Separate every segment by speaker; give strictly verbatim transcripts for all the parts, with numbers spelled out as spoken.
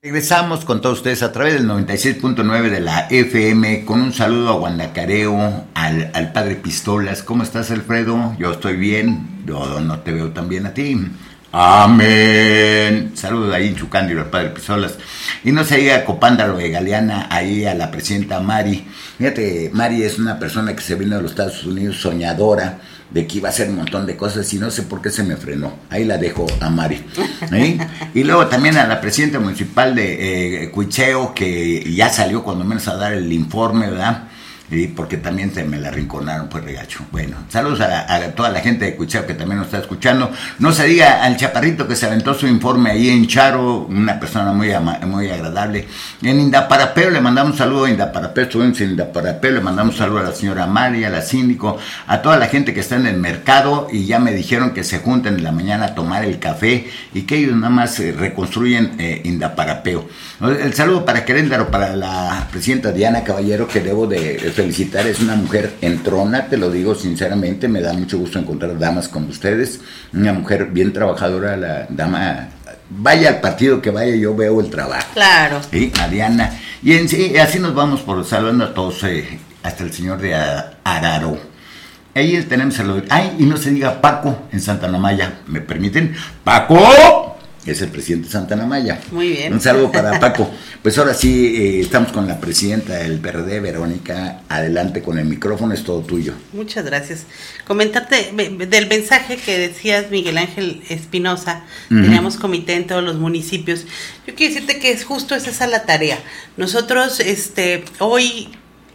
Speaker 1: Regresamos con todos ustedes a través del noventa y seis punto nueve de la F M con un saludo a Guanacareo, al, al padre Pistolas. ¿Cómo estás, Alfredo? Yo estoy bien, yo no te veo tan bien a ti. Amén. Saludos ahí en Chucándiro al padre Pistolas. Y no se diga Copándalo de Galeana, ahí a la presidenta Mari. Fíjate, Mari es una persona que se vino de los Estados Unidos soñadora de que iba a hacer un montón de cosas y no sé por qué se me frenó. Ahí la dejo a Mari. ¿Sí? Y luego también a la presidenta municipal de eh, Cuicheo, que ya salió cuando menos a dar el informe, ¿verdad? Y porque también se me la rinconaron, pues regacho. Bueno, saludos a, a toda la gente de Cuicheo que también nos está escuchando. No se diga al chaparrito que se aventó su informe ahí en Charo, una persona muy ama, muy agradable. En Indaparapeo le mandamos un saludo a Indaparapeo, estuvimos en Indaparapeo, le mandamos un saludo a la señora María, a la síndico, a toda la gente que está en el mercado, y ya me dijeron que se junten en la mañana a tomar el café y que ellos nada más eh, reconstruyen eh, Indaparapeo. El saludo para Querétaro, para la presidenta Diana Caballero, que debo de felicitar, es una mujer entrona, te lo digo sinceramente, me da mucho gusto encontrar damas como ustedes, una mujer bien trabajadora, la dama, vaya al partido que vaya, yo veo el trabajo.
Speaker 2: Claro.
Speaker 1: Sí, a Diana, y en sí, así nos vamos por saludando a todos, eh, hasta el señor de Araro. Ahí tenemos el, ay, y no se diga Paco en Santa Maya, ¿me permiten? ¡Paco! Es el presidente de Santa Maya.
Speaker 2: Muy bien.
Speaker 1: Un saludo para Paco. Pues ahora sí, eh, estamos con la presidenta del P R D, Verónica. Adelante con el micrófono, es todo tuyo.
Speaker 2: Muchas gracias. Comentarte del mensaje que decías, Miguel Ángel Espinosa, uh-huh. Teníamos comité en todos los municipios. Yo quiero decirte que es justo es esa la tarea. Nosotros, este, hoy,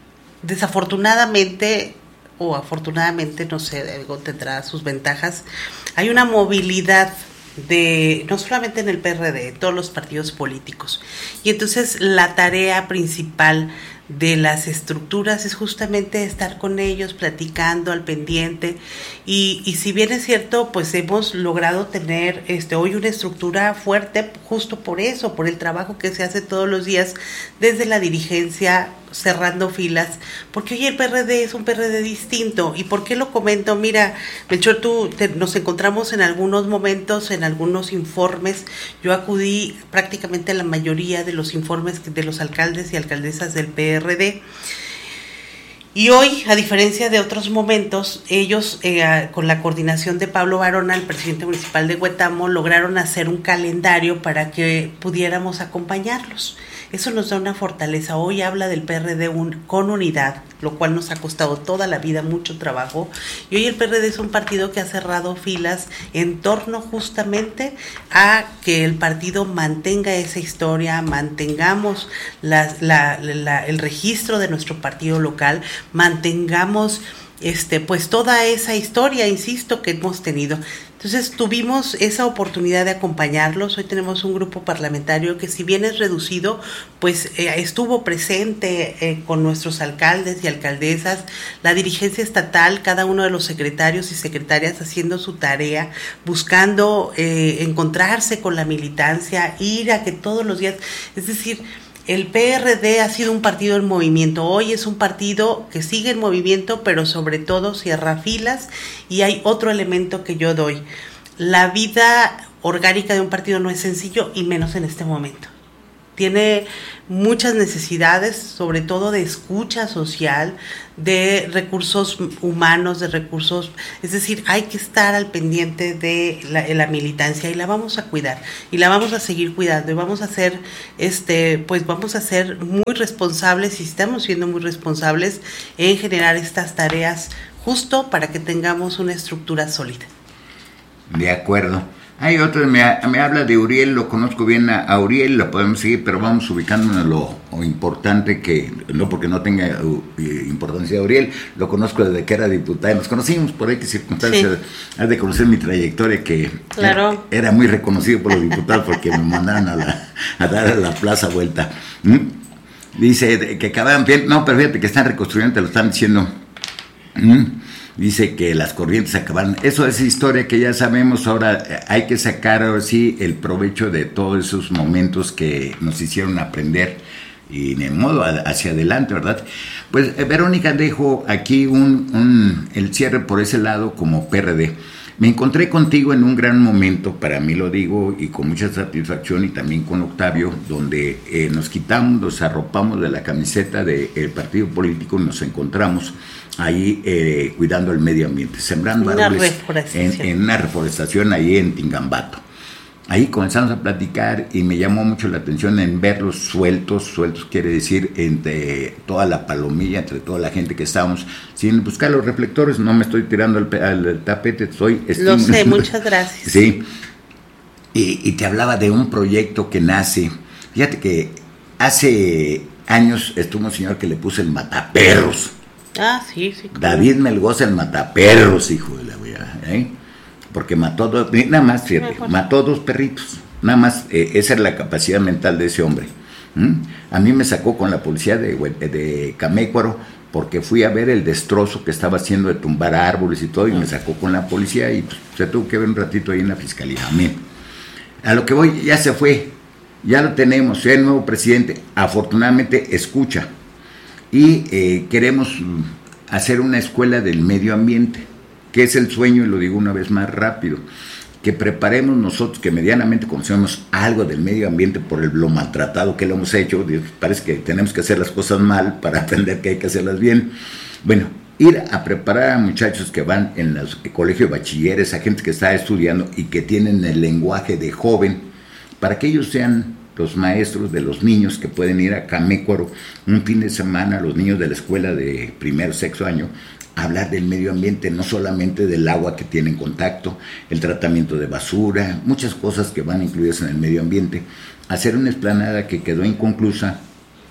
Speaker 2: desafortunadamente, o afortunadamente, no sé, algo tendrá sus ventajas, hay una movilidad de no solamente en el P R D, todos los partidos políticos. Y entonces la tarea principal de las estructuras es justamente estar con ellos, platicando al pendiente, y, y si bien es cierto, pues hemos logrado tener este hoy una estructura fuerte justo por eso, por el trabajo que se hace todos los días desde la dirigencia, cerrando filas, porque hoy el P R D es un P R D distinto. ¿Y por qué lo comento? Mira, Melchor, tú te, nos encontramos en algunos momentos, en algunos informes. Yo acudí prácticamente a la mayoría de los informes de los alcaldes y alcaldesas del P R D. Y hoy, a diferencia de otros momentos, ellos, eh, con la coordinación de Pablo Varona, el presidente municipal de Huetamo, lograron hacer un calendario para que pudiéramos acompañarlos. Eso nos da una fortaleza. Hoy habla del P R D un, con unidad, lo cual nos ha costado toda la vida mucho trabajo. Y hoy el P R D es un partido que ha cerrado filas en torno justamente a que el partido mantenga esa historia, mantengamos la, la, la, el registro de nuestro partido local, mantengamos este pues toda esa historia, insisto, que hemos tenido. Entonces tuvimos esa oportunidad de acompañarlos. Hoy tenemos un grupo parlamentario que, si bien es reducido, pues eh, estuvo presente eh, con nuestros alcaldes y alcaldesas, la dirigencia estatal, cada uno de los secretarios y secretarias haciendo su tarea, buscando eh, encontrarse con la militancia, ir a que todos los días, es decir, el P R D ha sido un partido en movimiento. Hoy es un partido que sigue en movimiento, pero sobre todo cierra filas. Y hay otro elemento que yo doy. La vida orgánica de un partido no es sencillo, y menos en este momento. Tiene muchas necesidades, sobre todo de escucha social, de recursos humanos, de recursos, es decir, hay que estar al pendiente de la, de la militancia, y la vamos a cuidar, y la vamos a seguir cuidando, y vamos a ser, este, pues vamos a ser muy responsables, y estamos siendo muy responsables en generar estas tareas justo para que tengamos una estructura sólida.
Speaker 1: De acuerdo. Hay otro, me, me habla de Uriel, lo conozco bien a, a Uriel, lo podemos seguir, pero vamos ubicándonos lo, lo importante que, no porque no tenga uh, importancia de Uriel, lo conozco desde que era diputada, nos conocimos por X circunstancias, sí. Has de conocer mi trayectoria, que
Speaker 2: claro.
Speaker 1: era, era muy reconocido por los diputados porque me mandaron a, la, a dar a la plaza vuelta. ¿Mm? Dice que acababan bien, no, pero fíjate que están reconstruyendo, te lo están diciendo. ¿Mm? Dice que las corrientes acabaron. Eso es historia que ya sabemos. Ahora hay que sacar, ahora sí, el provecho de todos esos momentos que nos hicieron aprender y de modo hacia adelante, ¿verdad? Pues Verónica, dejo aquí un, un el cierre por ese lado como P R D. Me encontré contigo en un gran momento, para mí lo digo, y con mucha satisfacción, y también con Octavio, donde eh, nos quitamos, nos arropamos de la camiseta del partido político y nos encontramos ahí eh, cuidando el medio ambiente, sembrando
Speaker 2: una
Speaker 1: árboles
Speaker 2: reforestación.
Speaker 1: En, en una reforestación ahí en Tingambato. Ahí comenzamos a platicar y me llamó mucho la atención en verlos sueltos, sueltos quiere decir entre toda la palomilla, entre toda la gente que estábamos, sin buscar los reflectores, no me estoy tirando al, al tapete, estoy...
Speaker 2: Lo sé, muchas gracias.
Speaker 1: Sí, y, y te hablaba de un proyecto que nace, fíjate que hace años estuvo un señor que le puso el mataperros.
Speaker 2: Ah, sí, sí. Claro.
Speaker 1: David Melgoza, el mataperros, hijo de la wea, ¿eh? Porque mató dos, nada más, fíjate, Mejor. mató dos perritos, nada más, eh, esa es la capacidad mental de ese hombre. ¿Mm? A mí me sacó con la policía de, de Camécuaro porque fui a ver el destrozo que estaba haciendo de tumbar árboles y todo, y me sacó con la policía y pues, se tuvo que ver un ratito ahí en la fiscalía. Amén. A lo que voy, ya se fue, ya lo tenemos, el nuevo presidente, afortunadamente escucha, y eh, queremos hacer una escuela del medio ambiente, que es el sueño, y lo digo una vez más rápido, que preparemos nosotros, que medianamente conocemos algo del medio ambiente por el, lo maltratado que lo hemos hecho, parece que tenemos que hacer las cosas mal para aprender que hay que hacerlas bien. Bueno, ir a preparar a muchachos que van en el colegio de bachilleres, a gente que está estudiando y que tienen el lenguaje de joven, para que ellos sean los maestros de los niños que pueden ir a Camécuaro un fin de semana, los niños de la escuela de primero, sexto año, hablar del medio ambiente, no solamente del agua que tienen contacto, el tratamiento de basura, muchas cosas que van incluidas en el medio ambiente, hacer una explanada que quedó inconclusa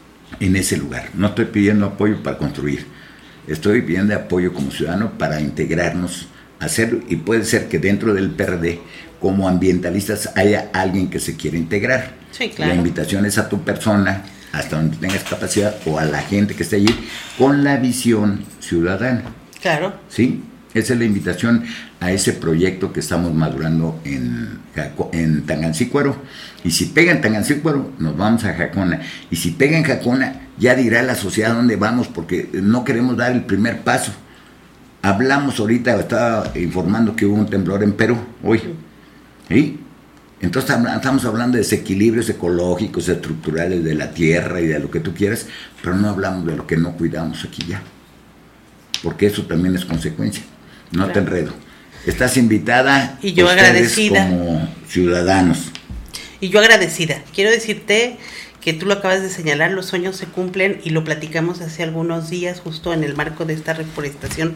Speaker 1: en ese lugar. No estoy pidiendo apoyo para construir, estoy pidiendo apoyo como ciudadano para integrarnos, hacerlo, y puede ser que dentro del P R D, como ambientalistas, haya alguien que se quiera integrar.
Speaker 2: Sí, claro.
Speaker 1: La invitación es a tu persona, hasta donde tengas capacidad, o a la gente que esté allí, con la visión ciudadana.
Speaker 2: Claro.
Speaker 1: ¿Sí? Esa es la invitación a ese proyecto que estamos madurando en, en Tangancícuaro. Y si pega en Tangancícuaro, nos vamos a Jacona. Y si pega en Jacona, ya dirá la sociedad dónde vamos, porque no queremos dar el primer paso. Hablamos ahorita, estaba informando que hubo un temblor en Perú hoy. ¿Sí? Entonces estamos hablando de desequilibrios ecológicos, estructurales de la tierra y de lo que tú quieras, pero no hablamos de lo que no cuidamos aquí ya, porque eso también es consecuencia. No claro. Te enredo. Estás invitada,
Speaker 2: y yo agradecida
Speaker 1: como ciudadanos.
Speaker 2: Y yo agradecida. Quiero decirte que tú lo acabas de señalar, los sueños se cumplen, y lo platicamos hace algunos días justo en el marco de esta reforestación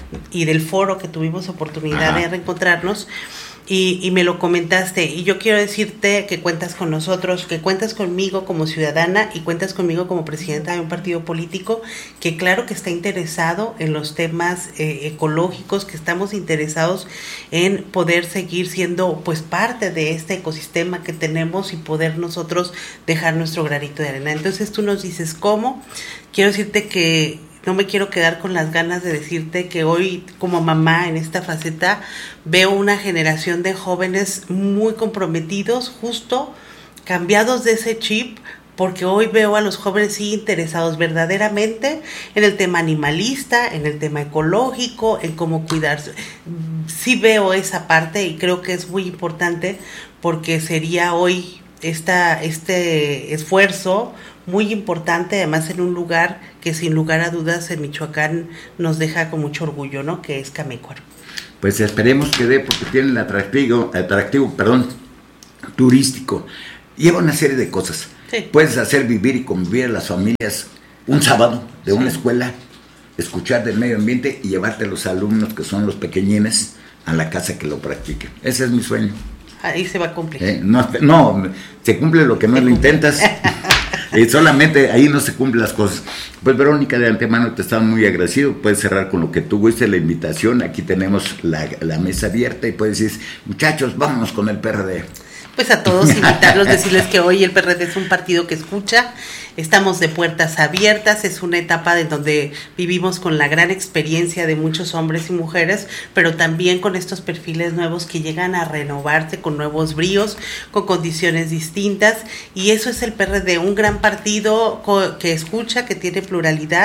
Speaker 2: y del foro que tuvimos oportunidad Ajá. de reencontrarnos. Y, y me lo comentaste, y yo quiero decirte que cuentas con nosotros, que cuentas conmigo como ciudadana y cuentas conmigo como presidenta de un partido político que claro que está interesado en los temas eh, ecológicos, que estamos interesados en poder seguir siendo pues parte de este ecosistema que tenemos y poder nosotros dejar nuestro granito de arena. Entonces tú nos dices cómo. Quiero decirte que no me quiero quedar con las ganas de decirte que hoy como mamá en esta faceta veo una generación de jóvenes muy comprometidos, justo cambiados de ese chip, porque hoy veo a los jóvenes sí interesados verdaderamente en el tema animalista, en el tema ecológico, en cómo cuidarse. Sí veo esa parte y creo que es muy importante porque sería hoy esta, este esfuerzo muy importante, además en un lugar que sin lugar a dudas en Michoacán nos deja con mucho orgullo, ¿no? Que es Camécuaro.
Speaker 1: Pues esperemos que dé, porque tiene el atractivo, atractivo, perdón, turístico. Lleva una serie de cosas. Sí. Puedes hacer vivir y convivir a las familias un sábado de una sí. escuela, escuchar del medio ambiente y llevarte a los alumnos que son los pequeñines a la casa que lo practiquen. Ese es mi sueño.
Speaker 2: Ahí se va a cumplir.
Speaker 1: ¿Eh? No, no, se cumple lo que no se lo cumple. Intentas. Y solamente ahí no se cumplen las cosas. Pues Verónica, de antemano te estamos muy agradecido. Puedes cerrar con lo que tú guste, la invitación. Aquí tenemos la, la mesa abierta y puedes decir, muchachos, vámonos con el P R D.
Speaker 2: Pues a todos invitarlos, decirles que hoy el P R D es un partido que escucha, estamos de puertas abiertas, es una etapa en donde vivimos con la gran experiencia de muchos hombres y mujeres, pero también con estos perfiles nuevos que llegan a renovarse con nuevos bríos, con condiciones distintas, y eso es el P R D, un gran partido que escucha, que tiene pluralidad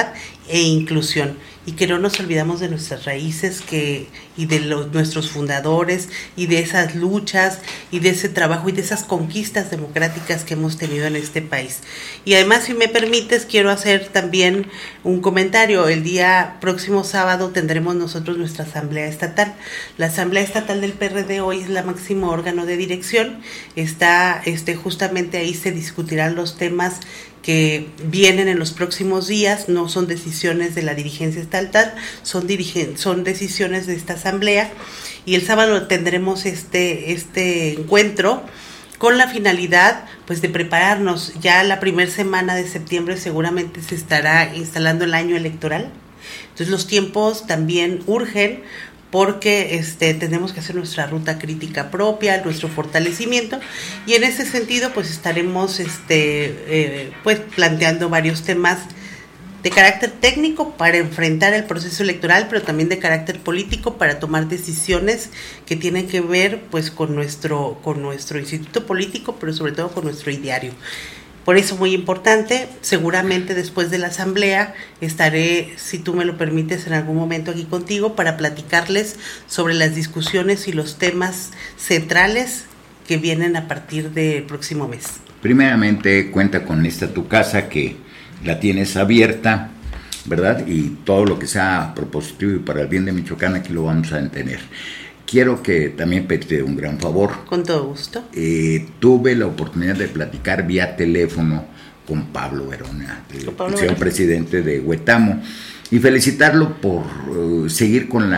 Speaker 2: e inclusión, y que no nos olvidamos de nuestras raíces que y de los, nuestros fundadores y de esas luchas y de ese trabajo y de esas conquistas democráticas que hemos tenido en este país. Y además, si me permites, quiero hacer también un comentario. El día próximo sábado tendremos nosotros nuestra asamblea estatal. La asamblea estatal del P R D hoy es la máximo órgano de dirección. Está este justamente ahí se discutirán los temas que vienen en los próximos días. No son decisiones de la dirigencia estatal, son, dirigen, son decisiones de esta asamblea, y el sábado tendremos este, este encuentro con la finalidad pues de prepararnos. Ya la primera semana de septiembre seguramente se estará instalando el año electoral, entonces los tiempos también urgen, porque este tenemos que hacer nuestra ruta crítica propia, nuestro fortalecimiento, y en ese sentido pues estaremos este eh, pues planteando varios temas de carácter técnico para enfrentar el proceso electoral, pero también de carácter político para tomar decisiones que tienen que ver pues con nuestro con nuestro instituto político, pero sobre todo con nuestro ideario. Por eso, muy importante, seguramente después de la asamblea estaré, si tú me lo permites, en algún momento aquí contigo para platicarles sobre las discusiones y los temas centrales que vienen a partir del próximo mes.
Speaker 1: Primeramente, cuenta con esta tu casa, que la tienes abierta, ¿verdad? Y todo lo que sea propositivo y para el bien de Michoacán, aquí lo vamos a tener. Quiero que también pedirte un gran favor.
Speaker 2: Con todo gusto.
Speaker 1: Eh, tuve la oportunidad de platicar vía teléfono con Pablo Verona, el señor presidente de Huetamo, y felicitarlo por uh, seguir con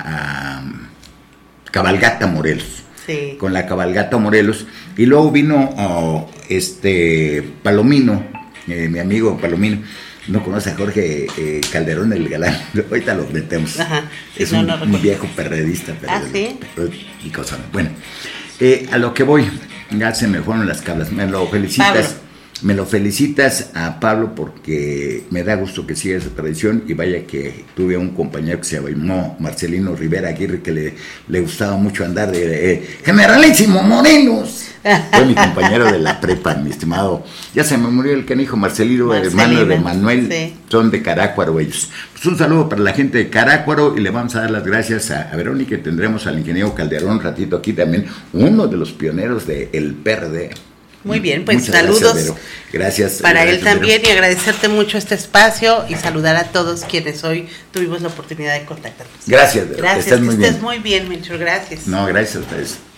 Speaker 1: la uh, cabalgata Morelos.
Speaker 2: Sí. Con
Speaker 1: la cabalgata Morelos. Y luego vino uh, este Palomino, eh, mi amigo Palomino. No conoce a Jorge eh, Calderón, el galán. Ahorita lo metemos.
Speaker 2: Ajá, sí,
Speaker 1: es
Speaker 2: no,
Speaker 1: un,
Speaker 2: no
Speaker 1: un viejo perredista. Pero
Speaker 2: ah, sí.
Speaker 1: Y cosas. Bueno, eh, a lo que voy, ya se me fueron las cablas. Me lo felicitas. Pablo. Me lo felicitas a Pablo, porque me da gusto que siga esa tradición. Y vaya que tuve un compañero que se llamó Marcelino Rivera Aguirre, que le, le gustaba mucho andar de eh, Generalísimo Morelos. Fue mi compañero de la prepa, mi estimado. Ya se me murió el canijo Marcelino, Marcelino, hermano de Manuel. Sí. Son de Carácuaro ellos. Pues un saludo para la gente de Carácuaro, y le vamos a dar las gracias a, a Verónica. Tendremos al ingeniero Calderón un ratito aquí también, uno de los pioneros del P R D.
Speaker 2: Muy bien, pues
Speaker 1: muchas
Speaker 2: saludos.
Speaker 1: Gracias, Vero. Gracias.
Speaker 2: Para
Speaker 1: gracias,
Speaker 2: él también,
Speaker 1: Vero.
Speaker 2: y agradecerte mucho este espacio y saludar a todos quienes hoy tuvimos la oportunidad de contactarnos.
Speaker 1: Gracias, Vero.
Speaker 2: Gracias,
Speaker 1: Estás
Speaker 2: que
Speaker 1: muy
Speaker 2: estés
Speaker 1: bien.
Speaker 2: muy bien, Mencho, gracias.
Speaker 1: No, gracias a ustedes.